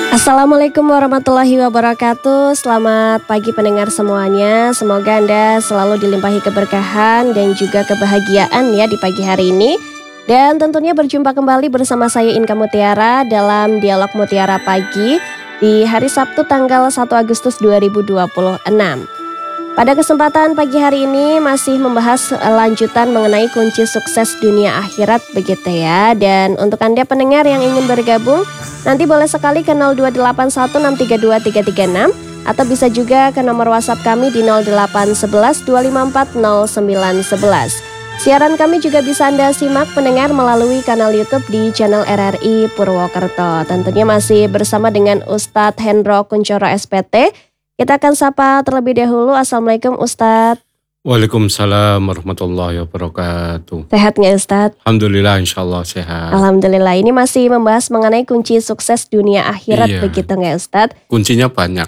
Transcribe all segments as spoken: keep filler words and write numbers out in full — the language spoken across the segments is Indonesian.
Assalamualaikum warahmatullahi wabarakatuh. Selamat pagi pendengar semuanya. Semoga Anda selalu dilimpahi keberkahan dan juga kebahagiaan ya di pagi hari ini. Dan tentunya berjumpa kembali bersama saya Inka Mutiara dalam Dialog Mutiara Pagi di hari Sabtu tanggal satu Agustus dua ribu dua puluh enam. Pada kesempatan pagi hari ini masih membahas lanjutan mengenai kunci sukses dunia akhirat begitu ya. Dan untuk Anda pendengar yang ingin bergabung, nanti boleh sekali ke nol dua delapan satu enam tiga dua tiga tiga enam atau bisa juga ke nomor WhatsApp kami di nol delapan satu satu dua lima empat nol sembilan satu satu. Siaran kami juga bisa Anda simak pendengar melalui kanal YouTube di channel R R I Purwokerto. Tentunya masih bersama dengan Ustadz Hendro Kuncoro S P T. Kita akan sapa terlebih dahulu. Assalamualaikum Ustadz. Waalaikumsalam warahmatullahi wabarakatuh. Sehat nggak Ustadz? Alhamdulillah, insya Allah sehat. Alhamdulillah. Ini masih membahas mengenai kunci sukses dunia akhirat Iya. begitu nggak Ustadz? Kuncinya banyak.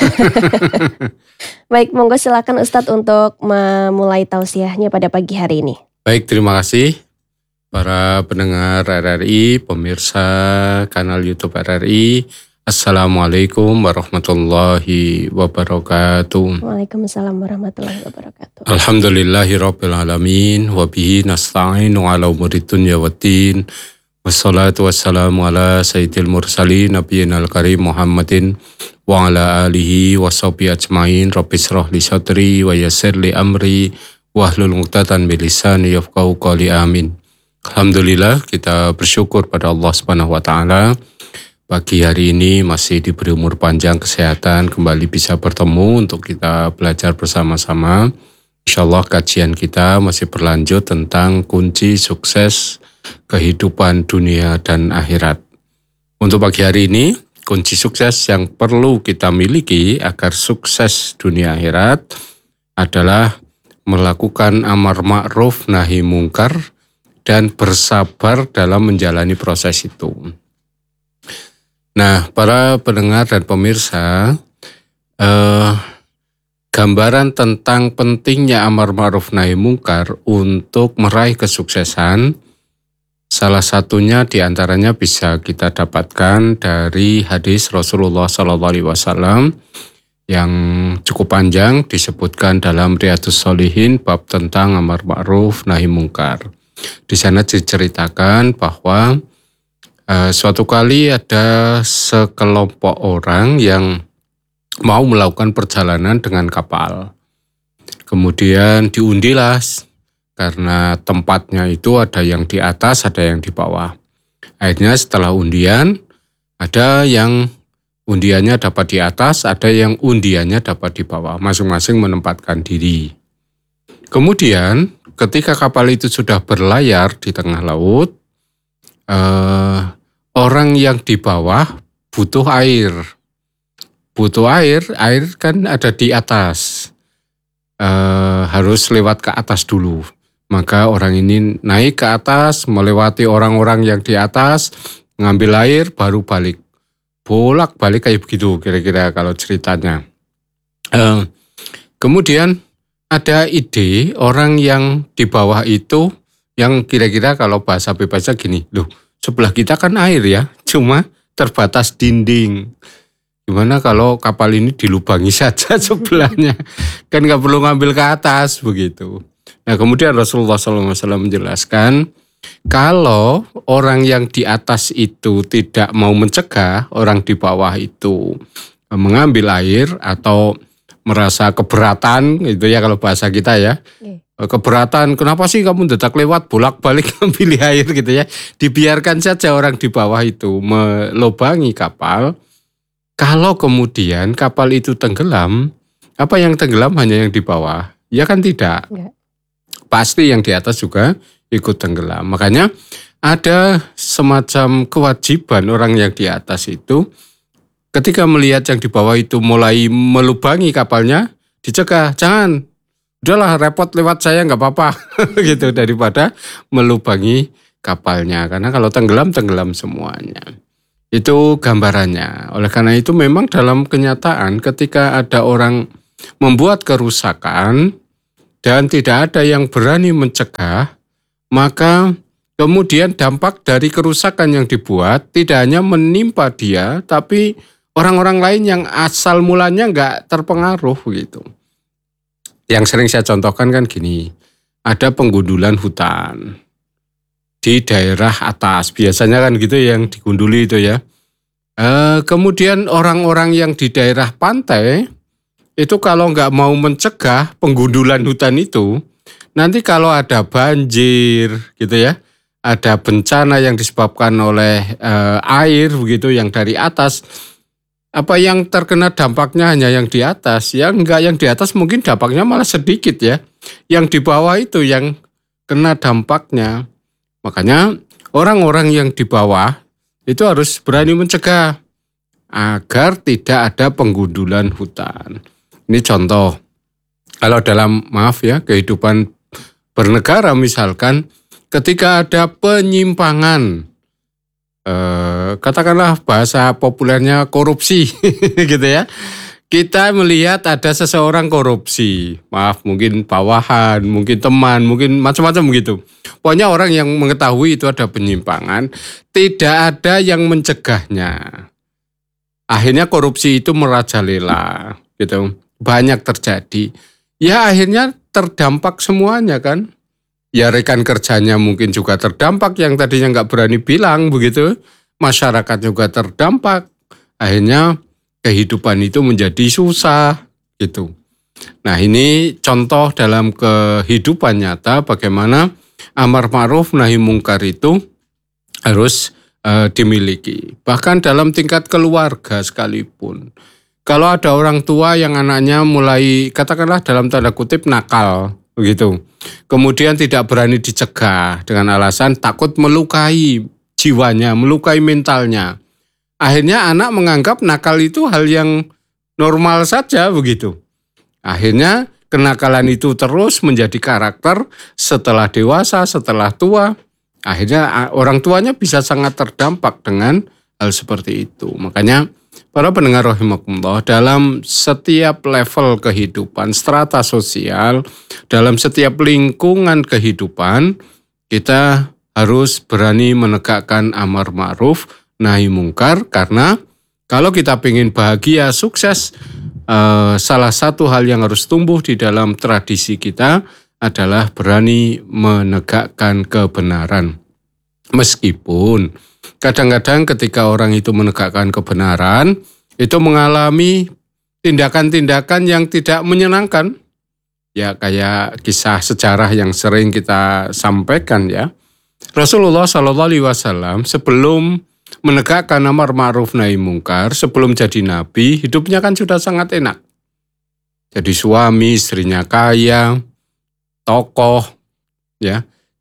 Baik, monggo silakan Ustadz untuk memulai tausiahnya pada pagi hari ini. Baik, terima kasih para pendengar R R I, pemirsa kanal YouTube R R I. Assalamualaikum warahmatullahi wabarakatuh. Waalaikumsalam warahmatullahi wabarakatuh. Alhamdulillahirabbil alamin wa bihi nasta'inu ala umuri dunya waddin. Wassalatu wassalamu ala sayyidil mursalin nabiyinal karim Muhammadin wa ala alihi wa sahbihi ajmain. Rabbi shrah li sadri wa yassir li amri wahlul 'uqdatam min lisani yafqahu qawli. Amin. Alhamdulillah, kita bersyukur pada Allah Subhanahu wa taala. Pagi hari ini masih diberi umur panjang, kesehatan, kembali bisa bertemu untuk kita belajar bersama-sama. Insyaallah kajian kita masih berlanjut tentang kunci sukses kehidupan dunia dan akhirat. Untuk pagi hari ini, kunci sukses yang perlu kita miliki agar sukses dunia akhirat adalah melakukan amar ma'ruf nahi mungkar dan bersabar dalam menjalani proses itu. Nah, para pendengar dan pemirsa, eh, gambaran tentang pentingnya amar ma'ruf nahi mungkar untuk meraih kesuksesan, salah satunya diantaranya bisa kita dapatkan dari hadis Rasulullah shallallahu alaihi wasallam yang cukup panjang, disebutkan dalam Riyadhus Shalihin bab tentang amar ma'ruf nahi mungkar. Di sana diceritakan bahwa Uh, suatu kali ada sekelompok orang yang mau melakukan perjalanan dengan kapal. Kemudian diundilah karena tempatnya itu ada yang di atas, ada yang di bawah. Akhirnya setelah undian, ada yang undiannya dapat di atas, ada yang undiannya dapat di bawah. Masing-masing menempatkan diri. Kemudian ketika kapal itu sudah berlayar di tengah laut, uh, orang yang di bawah butuh air. Butuh air, air kan ada di atas. E, harus lewat ke atas dulu. Maka orang ini naik ke atas, melewati orang-orang yang di atas, ngambil air, baru balik. Bolak-balik kayak begitu kira-kira kalau ceritanya. E, kemudian ada ide orang yang di bawah itu, yang kira-kira kalau bahasa bebasnya gini, loh, sebelah kita kan air ya, cuma terbatas dinding. Gimana kalau kapal ini dilubangi saja sebelahnya? Kan nggak perlu ngambil ke atas begitu. Nah kemudian Rasulullah shallallahu alaihi wasallam menjelaskan, kalau orang yang di atas itu tidak mau mencegah orang di bawah itu mengambil air atau merasa keberatan, gitu ya kalau bahasa kita ya. Yeah. Keberatan, kenapa sih kamu dedak lewat bolak-balik ambil air gitu ya. Dibiarkan saja orang di bawah itu melubangi kapal. Kalau kemudian kapal itu tenggelam, apa yang tenggelam hanya yang di bawah? Ya kan tidak. Enggak. Pasti yang di atas juga ikut tenggelam. Makanya ada semacam kewajiban orang yang di atas itu, ketika melihat yang di bawah itu mulai melubangi kapalnya, dicegah, jangan. Udahlah repot lewat saya nggak apa-apa gitu, daripada melubangi kapalnya, karena kalau tenggelam tenggelam semuanya. Itu gambarannya. Oleh karena itu memang dalam kenyataan ketika ada orang membuat kerusakan dan tidak ada yang berani mencegah, maka Kemudian dampak dari kerusakan yang dibuat tidak hanya menimpa dia, tapi orang-orang lain yang asal mulanya nggak terpengaruh gitu. Yang sering saya contohkan kan gini, ada penggundulan hutan di daerah atas, biasanya kan gitu yang digunduli itu ya. E, kemudian orang-orang yang di daerah pantai, itu kalau nggak mau mencegah penggundulan hutan itu, nanti kalau ada banjir gitu ya, ada bencana yang disebabkan oleh e, air begitu yang dari atas, apa yang terkena dampaknya hanya yang di atas, ya enggak, yang di atas mungkin dampaknya malah sedikit ya, yang di bawah itu yang kena dampaknya. Makanya orang-orang yang di bawah itu harus berani mencegah agar tidak ada penggundulan hutan. Ini contoh, kalau dalam maaf ya kehidupan bernegara misalkan, ketika ada penyimpangan, eh, katakanlah bahasa populernya korupsi gitu ya. Kita melihat ada seseorang korupsi, maaf mungkin bawahan, mungkin teman, mungkin macam-macam begitu. Pokoknya orang yang mengetahui itu ada penyimpangan, tidak ada yang mencegahnya. Akhirnya korupsi itu merajalela gitu. Banyak terjadi. Ya akhirnya terdampak semuanya kan. Ya rekan kerjanya mungkin juga terdampak yang tadinya nggak berani bilang begitu. Masyarakat juga terdampak. Akhirnya kehidupan itu menjadi susah gitu. Nah ini contoh dalam kehidupan nyata bagaimana amar ma'ruf nahi mungkar itu harus e, dimiliki. Bahkan dalam tingkat keluarga sekalipun. Kalau ada orang tua yang anaknya mulai katakanlah dalam tanda kutip nakal begitu. Kemudian tidak berani dicegah dengan alasan takut melukai jiwanya, melukai mentalnya. Akhirnya anak menganggap nakal itu hal yang normal saja begitu. Akhirnya kenakalan itu terus menjadi karakter setelah dewasa, setelah tua. Akhirnya orang tuanya bisa sangat terdampak dengan hal seperti itu. Makanya para pendengar rahimakumullah, dalam setiap level kehidupan, strata sosial, dalam setiap lingkungan kehidupan, kita harus berani menegakkan amar ma'ruf nahi mungkar, karena kalau kita ingin bahagia, sukses, eh, salah satu hal yang harus tumbuh di dalam tradisi kita adalah berani menegakkan kebenaran. Meskipun kadang-kadang ketika orang itu menegakkan kebenaran, itu mengalami tindakan-tindakan yang tidak menyenangkan. Ya kayak kisah sejarah yang sering kita sampaikan ya. Rasulullah shallallahu alaihi wasallam sebelum menegakkan amar ma'ruf nahi mungkar, sebelum jadi nabi, hidupnya kan sudah sangat enak. Jadi suami, istrinya kaya, tokoh, ya,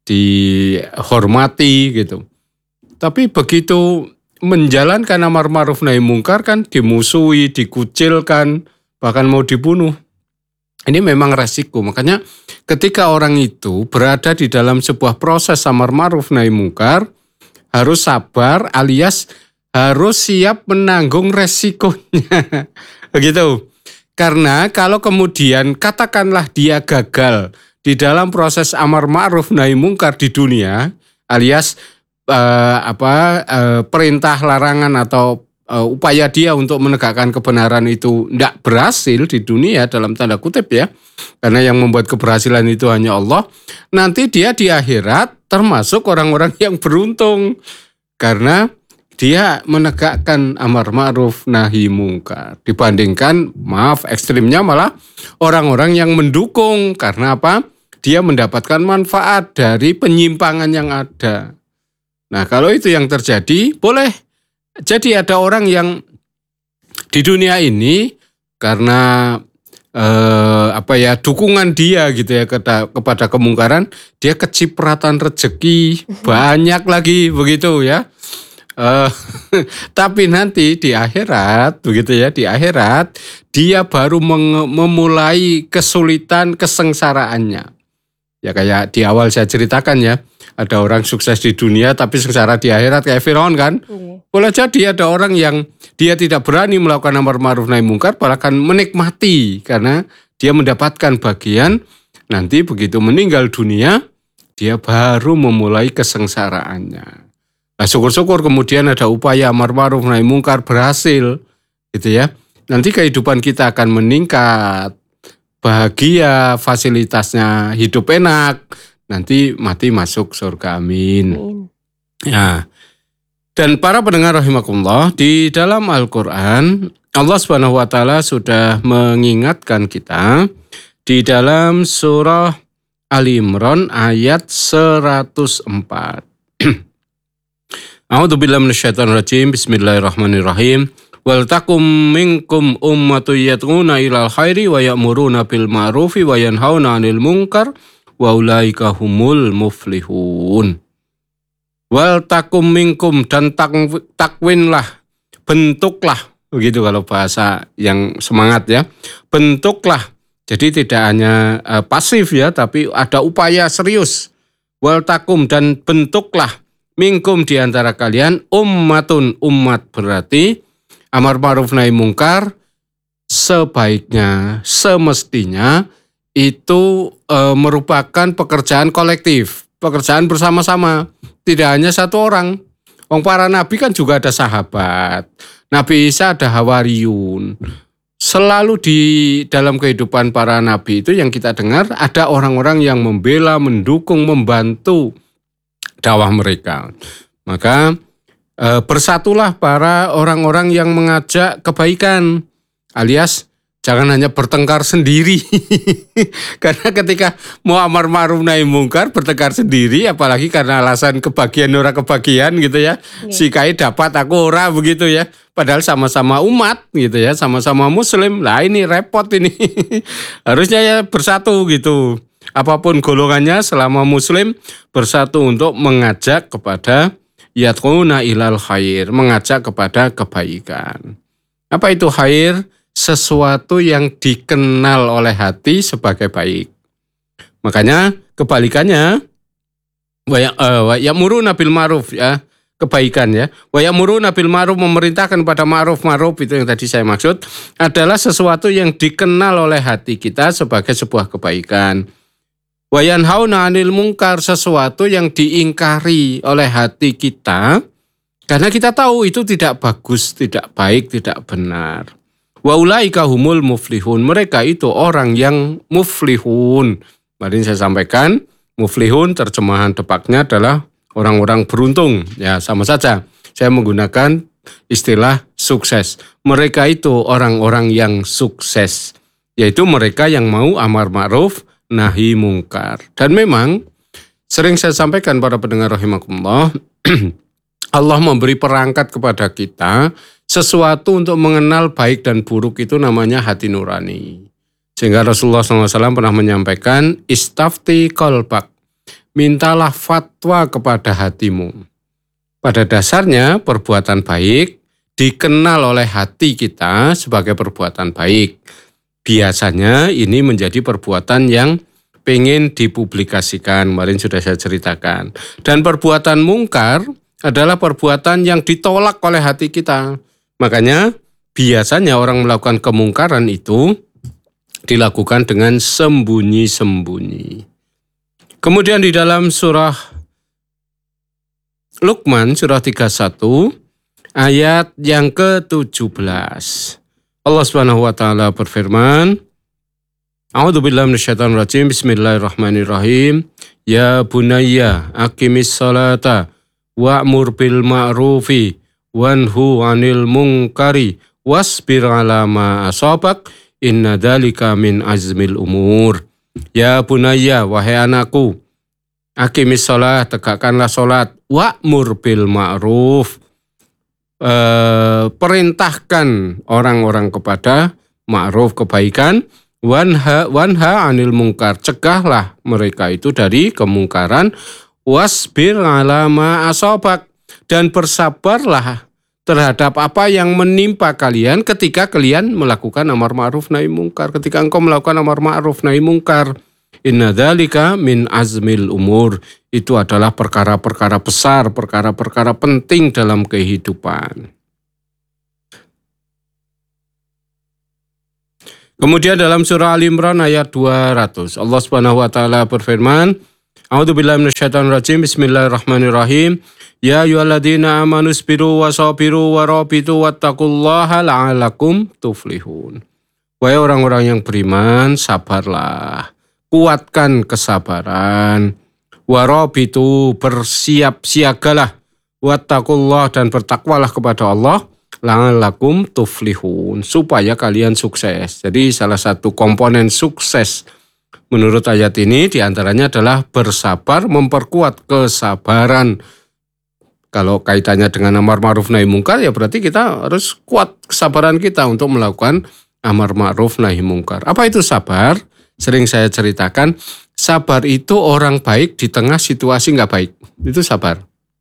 dihormati gitu. Tapi begitu menjalankan amar ma'ruf nahi mungkar kan dimusuhi, dikucilkan, bahkan mau dibunuh. Ini memang resiko. Makanya ketika orang itu berada di dalam sebuah proses amar ma'ruf nahi mungkar, harus sabar alias harus siap menanggung resikonya. Begitu. Karena kalau kemudian katakanlah dia gagal di dalam proses amar ma'ruf nahi mungkar di dunia, alias eh, apa eh, perintah larangan atau eh, upaya dia untuk menegakkan kebenaran itu tidak berhasil di dunia dalam tanda kutip ya. Karena yang membuat keberhasilan itu hanya Allah. Nanti dia di akhirat termasuk orang-orang yang beruntung karena dia menegakkan amar ma'ruf nahi mungkar. Dibandingkan, maaf ekstrimnya malah orang-orang yang mendukung. Karena apa? Dia mendapatkan manfaat dari penyimpangan yang ada. Nah kalau itu yang terjadi, boleh jadi ada orang yang di dunia ini karena Eh, apa ya dukungan dia gitu ya kepada, kepada kemungkaran, dia kecipratan rezeki banyak lagi begitu ya. Eh, tapi nanti di akhirat begitu ya, di akhirat dia baru meng, memulai kesulitan kesengsaraannya. Ya kayak di awal saya ceritakan ya, ada orang sukses di dunia tapi sengsara di akhirat kayak Firaun kan. Mm. Boleh jadi ada orang yang dia tidak berani melakukan amar ma'ruf nahi mungkar, bahkan menikmati karena dia mendapatkan bagian nanti begitu meninggal dunia dia baru memulai kesengsaraannya. Nah, syukur-syukur kemudian ada upaya amar ma'ruf nahi mungkar berhasil, gitu ya. Nanti kehidupan kita akan meningkat, bahagia, fasilitasnya hidup enak, nanti mati masuk surga, amin. Amin. Ya. Dan para pendengar rahimakumullah, di dalam Al-Quran Allah Subhanahu wa Ta'ala sudah mengingatkan kita di dalam surah Ali Imran ayat seratus empat. A'udzubillahi minasyaitonir rajim. Bismillahirrahmanirrahim. Wal takum minkum ummatun yad'una ilal khairi wa ya'muruna bil ma'rufi wa yanhauna 'anil munkar wa ulaika humul muflihun. Wal takum minkum, dan tak, takwinlah, bentuklah, begitu kalau bahasa yang semangat ya, bentuklah. Jadi tidak hanya uh, pasif ya, tapi ada upaya serius. Wal takum, dan bentuklah, minkum di antara kalian, ummatun, umat, berarti amar ma'ruf nahi mungkar sebaiknya, semestinya itu uh, merupakan pekerjaan kolektif, pekerjaan bersama-sama. Tidak hanya satu orang. Wong para nabi kan juga ada sahabat. Nabi Isa ada hawariyun. Selalu di dalam kehidupan para nabi itu yang kita dengar ada orang-orang yang membela, mendukung, membantu dakwah mereka. Maka e, bersatulah para orang-orang yang mengajak kebaikan, alias jangan hanya bertengkar sendiri. Karena ketika mau amar ma'ruf nahi mungkar bertengkar sendiri, apalagi karena alasan kebagian ora kebagian gitu ya. Yeah. Si kai dapat aku ora, begitu ya. Padahal sama-sama umat gitu ya, sama-sama muslim. Lah ini repot ini. Harusnya ya bersatu gitu. Apapun golongannya selama muslim bersatu untuk mengajak kepada yad'una ilal khair, mengajak kepada kebaikan. Apa itu khair? Sesuatu yang dikenal oleh hati sebagai baik. Makanya kebalikannya, wa ya'muruna bil ma'ruf ya, kebaikan ya. Wa ya'muruna bil ma'ruf, memerintahkan pada ma'ruf, ma'ruf itu yang tadi saya maksud, adalah sesuatu yang dikenal oleh hati kita sebagai sebuah kebaikan. Wa yanhauna 'anil munkar, sesuatu yang diingkari oleh hati kita karena kita tahu itu tidak bagus, tidak baik, tidak benar. Wa ulaika humul muflihun, mereka itu orang yang muflihun. Kemarin saya sampaikan, muflihun terjemahan tepatnya adalah orang-orang beruntung. Ya, sama saja. Saya menggunakan istilah sukses. Mereka itu orang-orang yang sukses, yaitu mereka yang mau amar ma'ruf nahi mungkar. Dan memang sering saya sampaikan para pendengar rahimakumullah, Allah memberi perangkat kepada kita sesuatu untuk mengenal baik dan buruk, itu namanya hati nurani. Sehingga Rasulullah shallallahu alaihi wasallam pernah menyampaikan, istafti qalbak, mintalah fatwa kepada hatimu. Pada dasarnya perbuatan baik dikenal oleh hati kita sebagai perbuatan baik. Biasanya ini menjadi perbuatan yang pengen dipublikasikan, kemarin sudah saya ceritakan. Dan perbuatan mungkar adalah perbuatan yang ditolak oleh hati kita. Makanya biasanya orang melakukan kemungkaran itu dilakukan dengan sembunyi-sembunyi. Kemudian di dalam surah Luqman, surah tiga puluh satu, ayat yang ke tujuh belas. Allah Subhanahu wa Ta'ala berfirman, A'udzubillahi minasyaitonir rajim. Bismillahirrahmanirrahim. Ya bunayya aqimis salata wa'mur bil ma'rufi wanhu 'anil munkari wasbir 'ala ma asabak inna dzalika min azmil umur. Ya bunayya, wahai anakku, aqimis shalah, tegakkanlah salat, wa'mur bil ma'ruf, e, perintahkan orang-orang kepada ma'ruf, kebaikan, wanha wanha 'anil munkar, cegahlah mereka itu dari kemungkaran, wasbir 'ala ma asabak, dan bersabarlah terhadap apa yang menimpa kalian ketika kalian melakukan amar ma'ruf nahi mungkar. Ketika engkau melakukan amar ma'ruf nahi mungkar, inna dzalika min azmil umur, itu adalah perkara-perkara besar, perkara-perkara penting dalam kehidupan. Kemudian dalam surah Al Imran ayat dua ratus, Allah Subhanahu wa Ta'ala berfirman, A'udzubillahi minasyaitonirrajim. Bismillahirrahmanirrahim. Ya ayyuhalladzina amanu sabiru wa sabiru wa rabitu wattaqullaha la'allakum tuflihun. Wahai orang-orang yang beriman, sabarlah. Kuatkan kesabaran. Wa rabitu, bersiap siagalah. Wattaqullah, dan bertakwalah kepada Allah. La'allakum tuflihun, supaya kalian sukses. Jadi salah satu komponen sukses menurut ayat ini diantaranya adalah bersabar, memperkuat kesabaran. Kalau kaitannya dengan amar ma'ruf nahi mungkar, ya berarti kita harus kuat kesabaran kita untuk melakukan amar ma'ruf nahi mungkar. Apa itu sabar? Sering saya ceritakan, sabar itu orang baik di tengah situasi nggak baik. Itu sabar.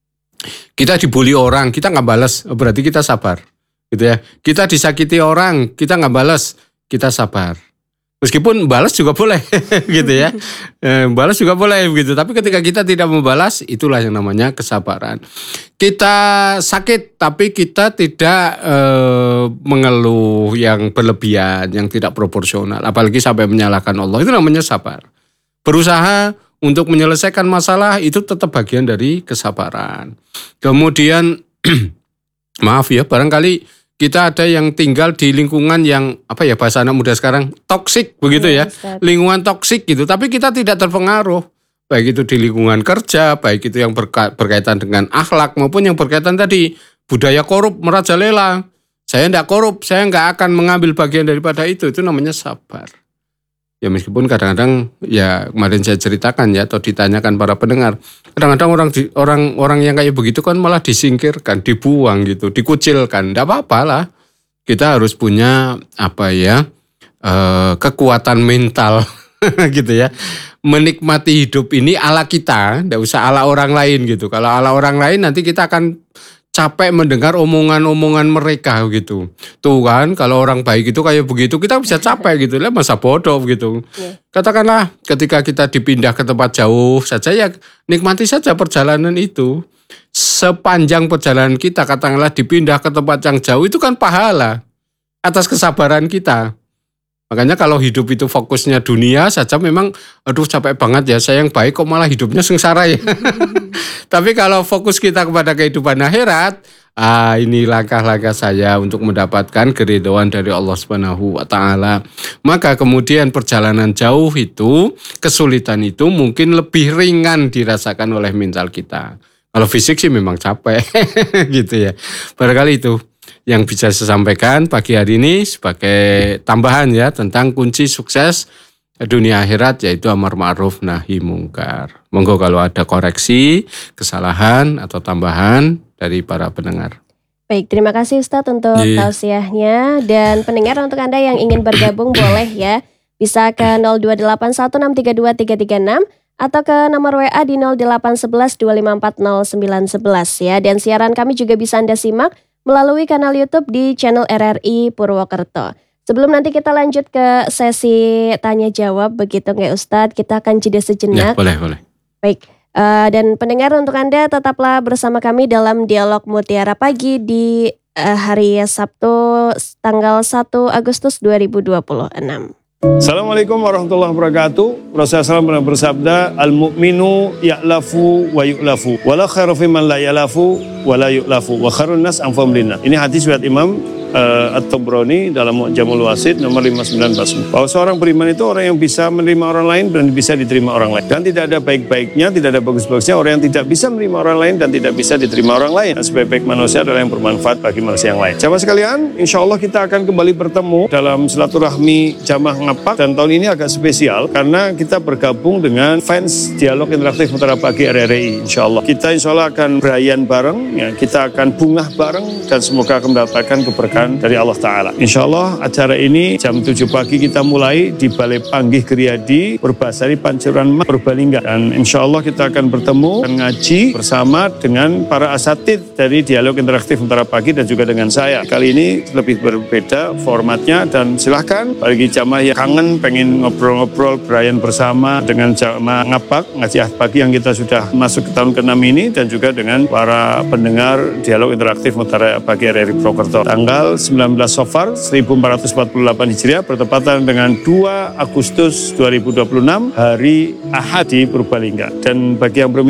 Kita dibully orang, kita nggak balas, berarti kita sabar. Gitu ya. Kita disakiti orang, kita nggak balas, kita sabar. Meskipun balas juga boleh, gitu ya. E, balas juga boleh, gitu. Tapi ketika kita tidak membalas, itulah yang namanya kesabaran. Kita sakit, tapi kita tidak e, mengeluh yang berlebihan, yang tidak proporsional. Apalagi sampai menyalahkan Allah, itu namanya sabar. Berusaha untuk menyelesaikan masalah, itu tetap bagian dari kesabaran. Kemudian, maaf ya, barangkali kita ada yang tinggal di lingkungan yang apa ya bahasa anak muda sekarang toksik begitu ya, ya. Lingkungan toksik gitu, tapi kita tidak terpengaruh, baik itu di lingkungan kerja, baik itu yang berka- berkaitan dengan akhlak maupun yang berkaitan tadi budaya korup merajalela. Saya tidak korup, saya nggak akan mengambil bagian daripada itu. Itu namanya sabar. Ya meskipun kadang-kadang ya kemarin saya ceritakan ya atau ditanyakan para pendengar, kadang-kadang orang di, orang orang yang kayak begitu kan malah disingkirkan, dibuang gitu, dikucilkan. Tidak apa-apa lah. Kita harus punya apa ya eh, kekuatan mental gitu ya, menikmati hidup ini ala kita, tidak usah ala orang lain gitu. Kalau ala orang lain nanti kita akan capek mendengar omongan-omongan mereka gitu. Tuh kan, kalau orang baik itu kayak begitu, kita bisa capek gitu lah, masa bodoh gitu. Yeah. Katakanlah ketika kita dipindah ke tempat jauh saja ya nikmati saja perjalanan itu. Sepanjang perjalanan kita katakanlah dipindah ke tempat yang jauh itu kan pahala atas kesabaran kita. Makanya kalau hidup itu fokusnya dunia saja memang aduh capek banget ya, saya yang baik kok malah hidupnya sengsara ya. Tapi kalau fokus kita kepada kehidupan akhirat, ah ini langkah-langkah saya untuk mendapatkan keridhaan dari Allah Subhanahu wa taala. Maka kemudian perjalanan jauh itu, kesulitan itu mungkin lebih ringan dirasakan oleh mental kita. Kalau fisik sih memang capek gitu ya. Barangkali itu yang bisa saya sampaikan pagi hari ini sebagai tambahan ya tentang kunci sukses dunia akhirat, yaitu amar ma'ruf nahi mungkar. Monggo kalau ada koreksi, kesalahan atau tambahan dari para pendengar. Baik, terima kasih Ustadz untuk yeah. tausiahnya, dan pendengar untuk Anda yang ingin bergabung boleh ya, bisa ke nol dua delapan satu enam tiga dua tiga tiga enam atau ke nomor W A di nol delapan satu satu dua lima empat nol sembilan satu satu ya. Dan siaran kami juga bisa Anda simak melalui kanal YouTube di channel R R I Purwokerto. Sebelum nanti kita lanjut ke sesi tanya jawab begitu nggak Ustadz, kita akan jeda sejenak. Ya, boleh, boleh. Baik, uh, dan pendengar untuk Anda tetaplah bersama kami dalam Dialog Mutiara Pagi di uh, hari Sabtu tanggal satu Agustus dua ribu dua puluh enam. Assalamualaikum warahmatullahi wabarakatuh. Rasulullah shallallahu alaihi wasallam pernah bersabda, al-mu'minu ya'lafu wa yu'lafu, wala khairu fi man la ya'lafu wa la yu'lafu, wa khairun nas anfa'uhum linnas. Ini hadis riwayat Imam uh, At-Tabrani dalam Mu'jamul Wasit nomor lima sembilan empat sembilan. Bahwa seorang beriman itu orang yang bisa menerima orang lain dan bisa diterima orang lain. Dan tidak ada baik-baiknya, tidak ada bagus-bagusnya orang yang tidak bisa menerima orang lain dan tidak bisa diterima orang lain. Dan sebaik-baik manusia adalah yang bermanfaat bagi manusia yang lain. Jamaah sekalian, insya Allah kita akan kembali bertemu dalam silaturahmi Jamaah Ngapak, dan tahun ini agak spesial karena kita bergabung dengan fans Dialog Interaktif Mutiara Pagi R R I. Insya Allah kita insya Allah akan berayan bareng, ya, kita akan bungah bareng, dan semoga akan mendapatkan keberkahan dari Allah Ta'ala. Insya Allah acara ini jam tujuh pagi kita mulai di Balai Panggih Geryadi Purbasari Pancuran Purbalingga, dan insya Allah kita akan bertemu dan ngaji bersama dengan para asatid dari Dialog Interaktif Mutiara Pagi dan juga dengan saya. Kali ini lebih berbeda formatnya, dan silahkan bagi jamaah yang kangen pengen ngobrol-ngobrol berayan bersama dengan Jamaah Ngapak ngaji ahad pagi yang kita sudah masuk ke tahun keenam ini, dan juga dengan para pendengar Dialog Interaktif Mutiara Pagi R R I Purwokerto. Tanggal tanggal sembilan belas Safar seribu empat ratus empat puluh delapan Hijriah bertepatan dengan dua Agustus dua ribu dua puluh enam hari Ahad di Purbalingga. Dan bagi yang berminat